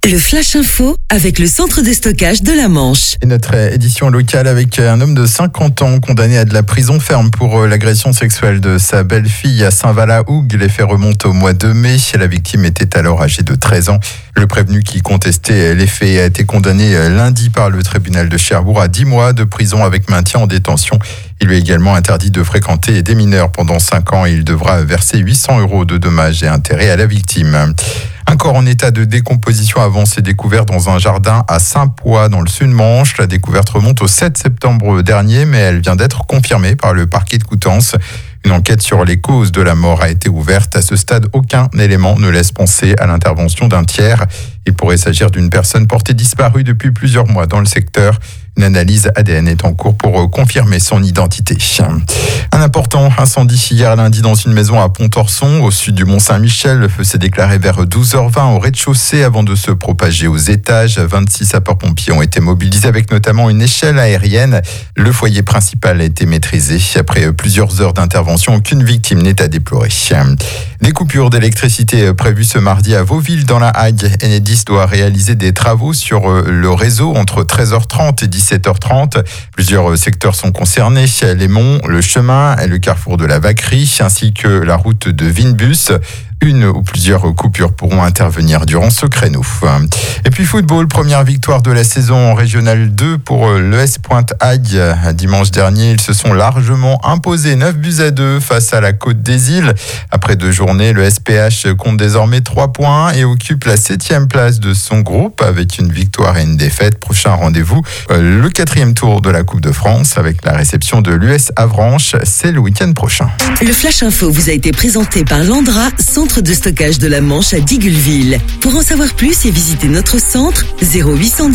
Le Flash Info avec le centre de stockage de la Manche. Et notre édition locale avec un homme de 50 ans condamné à de la prison ferme pour l'agression sexuelle de sa belle-fille à Saint-Valahougue. Les faits remontent au mois de mai. La victime était alors âgée de 13 ans. Le prévenu qui contestait les faits a été condamné lundi par le tribunal de Cherbourg à 10 mois de prison avec maintien en détention. Il lui est également interdit de fréquenter des mineurs pendant 5 ans et il devra verser 800 € de dommages et intérêts à la victime. Un corps en état de décomposition avancé découvert dans un jardin à Saint-Pois dans le Sud-Manche. La découverte remonte au 7 septembre dernier, mais elle vient d'être confirmée par le parquet de Coutances. Une enquête sur les causes de la mort a été ouverte. À ce stade, aucun élément ne laisse penser à l'intervention d'un tiers. Il pourrait s'agir d'une personne portée disparue depuis plusieurs mois dans le secteur. Une analyse ADN est en cours pour confirmer son identité. Un important incendie hier lundi dans une maison à Pontorson, au sud du Mont-Saint-Michel. Le feu s'est déclaré vers 12h20 au rez-de-chaussée avant de se propager aux étages. 26 sapeurs-pompiers ont été mobilisés avec notamment une échelle aérienne. Le foyer principal a été maîtrisé. Après plusieurs heures d'intervention, aucune victime n'est à déplorer. Des coupures d'électricité prévues ce mardi à Vauville dans la Hague. Enedis doit réaliser des travaux sur le réseau entre 13h30 et 17h30. Plusieurs secteurs sont concernés. Les monts, le chemin et le carrefour de la Vacquerie, ainsi que la route de Vinbus. Une ou plusieurs coupures pourront intervenir durant ce créneau. Et puis football, première victoire de la saison en Régional 2 pour l'ES Pointe-Hague. Dimanche dernier, ils se sont largement imposés 9-2 face à la Côte des Îles. Après 2 journées, le SPH compte désormais 3 points et occupe la 7e place de son groupe avec une victoire et une défaite. Prochain rendez-vous, le 4e tour de la Coupe de France avec la réception de l'US Avranches. C'est le week-end prochain. Le Flash Info vous a été présenté par Landra, centre de stockage de la Manche à Digulleville. Pour en savoir plus et visiter notre centre, 0810